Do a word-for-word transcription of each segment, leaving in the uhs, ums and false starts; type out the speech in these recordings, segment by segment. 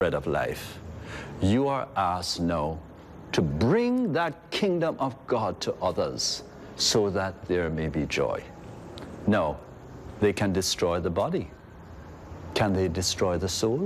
bread of life. You are asked now to bring that kingdom of God to others so that there may be joy. No, they can destroy the body. Can they destroy the soul?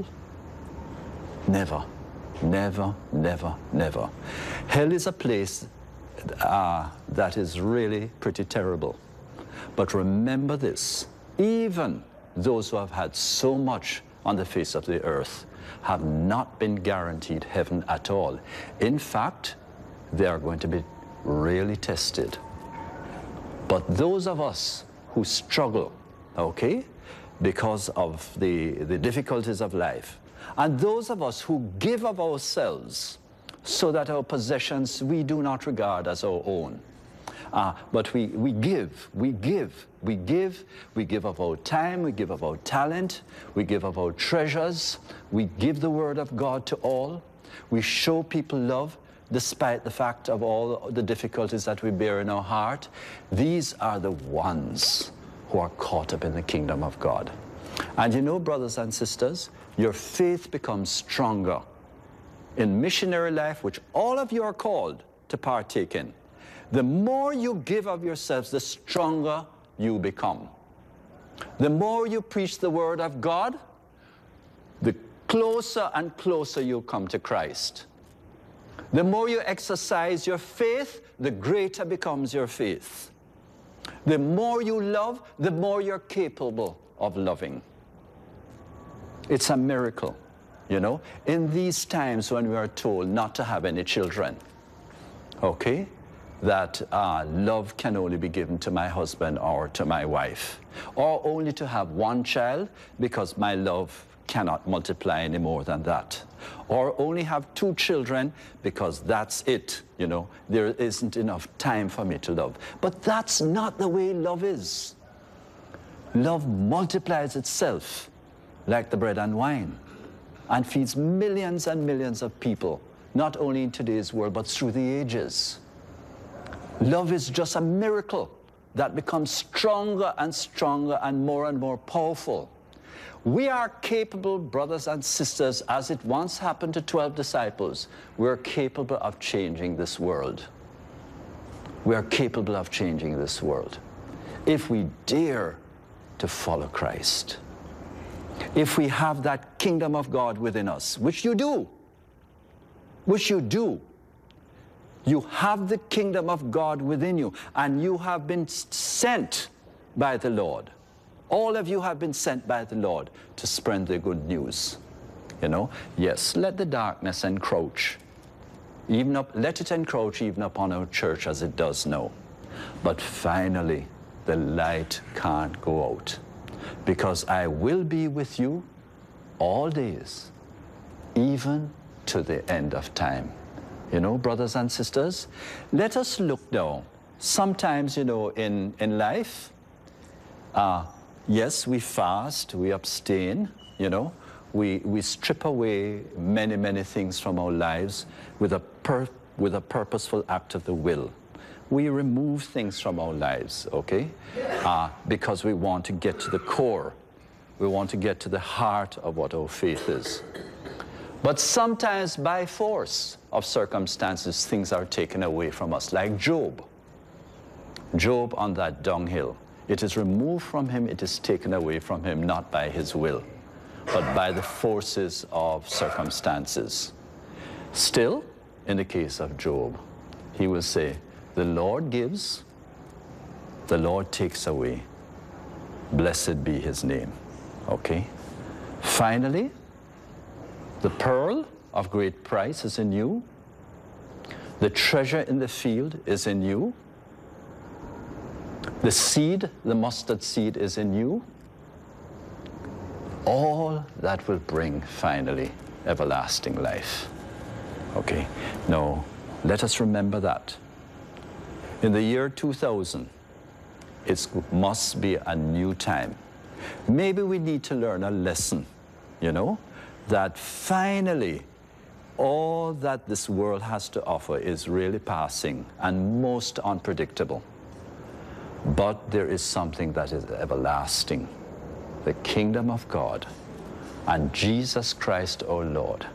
Never, never, never, never. Hell is a place uh, that is really pretty terrible. But remember this, even those who have had so much on the face of the earth have not been guaranteed heaven at all. In fact, they are going to be really tested. But those of us who struggle, okay, because of the, the difficulties of life, and those of us who give of ourselves so that our possessions we do not regard as our own, Uh, but we, we give, we give, we give, we give of our time, we give of our talent, we give of our treasures, we give the word of God to all, we show people love despite the fact of all the difficulties that we bear in our heart. These are the ones who are caught up in the kingdom of God. And you know, brothers and sisters, your faith becomes stronger in missionary life, which all of you are called to partake in. The more you give of yourselves, the stronger you become. The more you preach the word of God, the closer and closer you come to Christ. The more you exercise your faith, the greater becomes your faith. The more you love, the more you're capable of loving. It's a miracle, you know, in these times when we are told not to have any children, okay? That uh, love can only be given to my husband or to my wife, or only to have one child because my love cannot multiply any more than that, or only have two children because that's it, you know, there isn't enough time for me to love. But that's not the way love is. Love multiplies itself like the bread and wine and feeds millions and millions of people, not only in today's world but through the ages. Love is just a miracle that becomes stronger and stronger and more and more powerful. We are capable, brothers and sisters, as it once happened to twelve disciples, we're capable of changing this world. We are capable of changing this world if we dare to follow Christ. If we have that kingdom of God within us, which you do, which you do. You have the kingdom of God within you, and you have been sent by the Lord. All of you have been sent by the Lord to spread the good news. You know, yes, let the darkness encroach, even up, let it encroach even upon our church as it does now. But finally, the light can't go out, because I will be with you all days, even to the end of time. You know, brothers and sisters, let us look now. Sometimes, you know, in, in life, uh, yes, we fast, we abstain, you know, we, we strip away many, many things from our lives with a, pur with a purposeful act of the will. We remove things from our lives, okay, uh, because we want to get to the core. We want to get to the heart of what our faith is. But sometimes by force of circumstances, things are taken away from us, like Job. Job on that dunghill. It is removed from him, it is taken away from him, not by his will, but by the forces of circumstances. Still, in the case of Job, he will say, the Lord gives, the Lord takes away. Blessed be his name. Okay? Finally, the pearl of great price is in you. The treasure in the field is in you. The seed, the mustard seed, is in you. All that will bring, finally, everlasting life. Okay? Now, let us remember that. In the year two thousand, it must be a new time. Maybe we need to learn a lesson, you know, that finally all that this world has to offer is really passing and most unpredictable. But there is something that is everlasting, the kingdom of God, and Jesus Christ, O Lord,